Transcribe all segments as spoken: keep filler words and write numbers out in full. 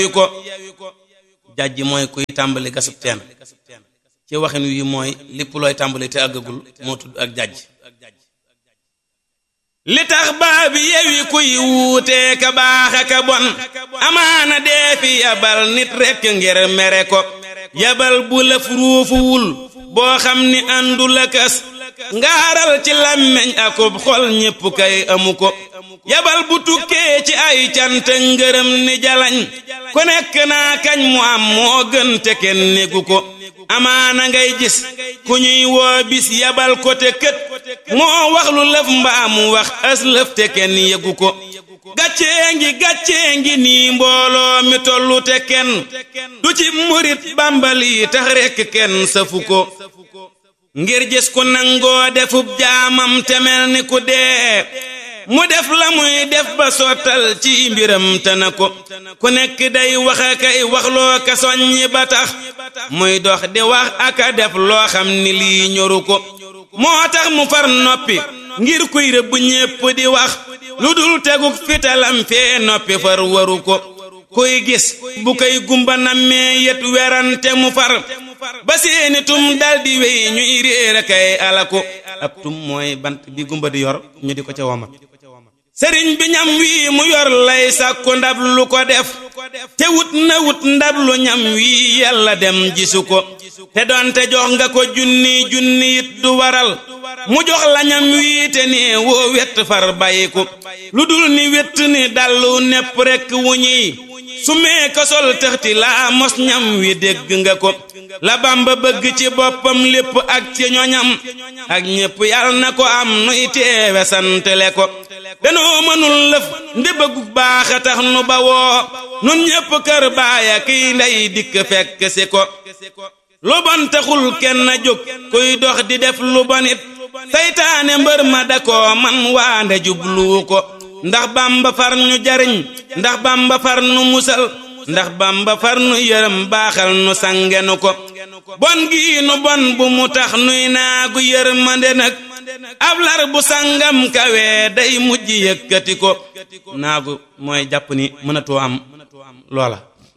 ko jàjj mooy kuy tàmbali gasub teen ci waxin wi mooy lépp looy tàmbali te àggagul moo tudd ak jàjj li tax baabi yewi kuy wuutee ka baax ak a bon amaana dee fi yabal nit rekk ngir mere ko yabal bu lëf ruufuwul boo xam ni àndul akas ngaaral ci làmmeñ akub xol ñépp kay amu ko yabal bu tukkee ci ay cant ngërëm ni jalañ ku nekk naa kañ mu am moo gën te kenn négu ko amaana ngay gis ku ñuy woo bis yabal ko te kët moo wax lu lëf mbaa mu wax as lëf te kenn yëgu ko gàccee ngi gàccee ngi nii mbooloo mi tollu te kenn du ci murit bambali tax rekk kenn safu ko ngir gis ku nangoo defub jaamam te mel ni ku dee mu def la muy def ba sottal ci mbiram te na ko ku nekk day wax akay waxloo ka soññi ba tax muy dox di wax aka def loo xam ni lii ñoru ko moo tax mu far noppi ngir kuy rëbb ñépp di wax lu dul teguk fitalam fee noppi far waru ko kuy gis bu koy gumba nammee yet werante mu far ba seeni tum daldi wey ñuy réer akay alako ab tum mooy bant bi gumba di yor ñu di ko ca womat sëriñ bi ñam wii mu yor lay sàkku ndab lu ko def te wut na wut ndab lu ñam wii yàlla dem gisu ko te doonte jox nga ko junni junni it du waral mu jox la ñam wii te ne woo wett far bàyyi ko lu dul ni wett ni dallu nepp rekk wu ñuy su mee ko sol tëxti laa mos ñam wi dégg nga ko la Bamba bëgg ci boppam lépp ak ci ñoñam ak ñépp yàlla na ko am nuy teewe santale ko danoo mënul lëf nde bëggu baax a tax nu ba woo nun ñépp kër baaya kiy ndey dikk fekk si ko lu bon taxul kenn jóg kuy dox di def lu bonit saytaane mbër ma da ko man waande jubluwu ko ndax Bamba far ñu jariñ ndax Bamba far nu musal ndax Bamba far nu yërëm baaxal nu sangenu ko bon gi nu bon bu mu tax nuy naagu yërmande nag ab lar bu sangam kawe day mujj yëkkati ko naagu mooy jàpp ni mënatoo am loola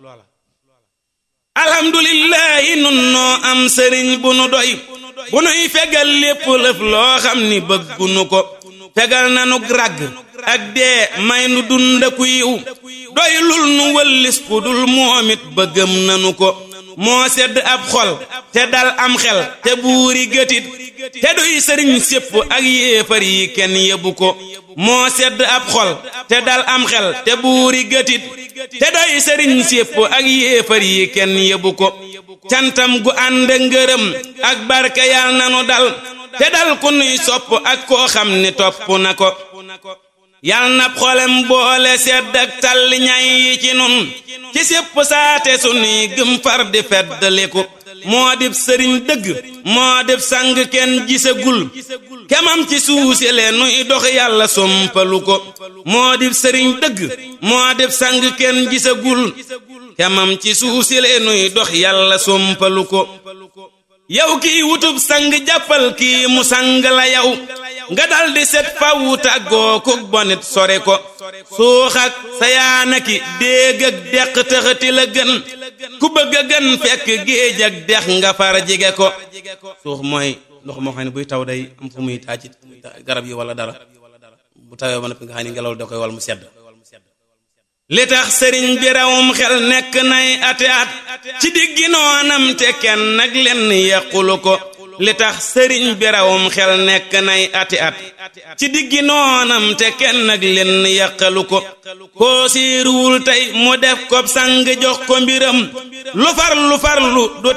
alhamdulillahi nun noo am sëriñ bu nu doy bu nuy fegal lépp lëf loo xam ni bëggunu ko fegal nanu ràgg ak dee may nu dunda ku yiw doy lul nu wëllis ku dul moomit bëggam nanu ko moo sedd ab xol te dal am xel te buuri gëtit te doy sëriñ sépp ak yéefar yi kenn yebu ko moo sedd ab xol te dal am xel te buuri gëtit te doy sëriñ sépp ak yéefar yi kenn yebu ko cantam gu ànd ngërëm ak barke yal nanu dal te dal ku nuy sopp ak koo xam ni topp na ko yal na xolem boole sedd ak talli ñay yi ci nun ci sépp saate sunuy gëm far di feddaliku moo dib sëriñ dëgg moo dib sang kenn gisagul kemam ci suusele nuy dox yàlla sompalu ko moo dib sëriñ dëgg moo dib sang kenn gisagul kemam ci suusele nuy dox yàlla sompalu ko yow kii wutub sang jàppal kii mu sang la yow nga daldi set fawu tàggoo ku bonit sore ko suux ak sayaana ki déeg ak deq tëxati la gën ku bëgg a gën fekk géej ak dex nga far jige ko suux mooy ndox moo xam ne buy taw day am fu muy taa ci garab yi wala dara bu tawee ba noppi nga xam ne ngelaw da koy wal mu sedd li tax sëriñ bi rawum xel nekk nay ate at ci diggi noonam te kenn nag lenn yàqulu ko li tax sëriñ bi rawum xel nekk nay ati at ci diggi noonam te kenn nag lenn yàqalu ko koo siiruwul tey mu def ko sang jox ko mbiram lu far lu farlu